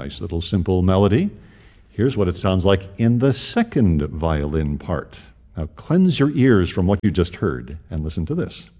Nice little simple melody. Here's what it sounds like in the second violin part. Now cleanse your ears from what you just heard and listen to this.